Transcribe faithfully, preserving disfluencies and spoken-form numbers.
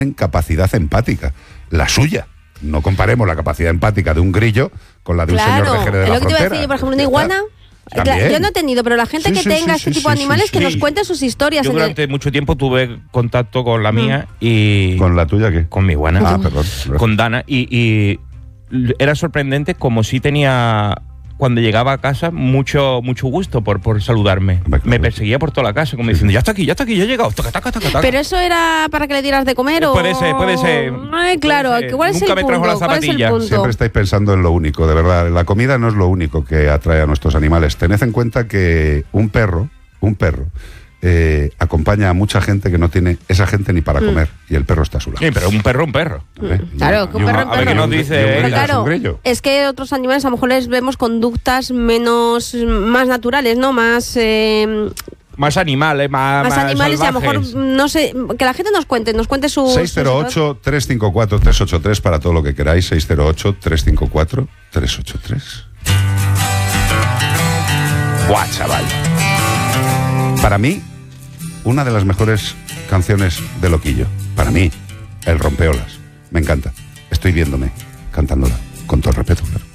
en capacidad empática, la suya. No comparemos la capacidad empática de un grillo con la de claro, un señor de Jerez de la lo que te iba a Frontera. decir yo, por ejemplo, una iguana. También. Yo no he tenido, pero la gente Sí, que sí, tenga sí, este sí, tipo de sí, animales sí, que sí. nos cuente sus historias. Yo en el- durante mucho tiempo tuve contacto con la mía y... ¿Con la tuya qué? Con mi iguana. Ah, perdón. Con Dana. Y, y era sorprendente como si tenía... Cuando llegaba a casa, mucho mucho gusto por, por saludarme. Hombre, claro. Me perseguía por toda la casa, como diciendo, ya está aquí, ya está aquí, ya he llegado. Taca, taca, taca, taca. Pero eso era para que le dieras de comer o... Puede ser, puede ser. Ay, claro, Puede ser. ¿cuál es Nunca el me trajo punto? la ¿Cuál es el zapatilla. punto? Siempre estáis pensando en lo único, de verdad. La comida no es lo único que atrae a nuestros animales. Tened en cuenta que un perro, un perro, eh, acompaña a mucha gente que no tiene esa gente ni para comer. Y el perro está a su lado. Sí, pero un perro, un perro. ¿Vale? Claro, Y que un y perro, a un ver, perro. y un- Nos y un dice grillo ella. es Claro, un grillo. es que otros animales a lo mejor les vemos conductas menos más naturales, ¿no? Más eh, Más animales, más, más más animales y a lo mejor salvajes. no sé, que la gente nos cuente, nos cuente su seis cero ocho, tres cinco cuatro, tres ocho tres para todo lo que queráis. seis cero ocho, tres cinco cuatro, tres ocho tres. Buah, chaval. Para mí, una de las mejores canciones de Loquillo. Para mí, El Rompeolas. Me encanta. Estoy viéndome cantándola. Con todo el respeto, claro.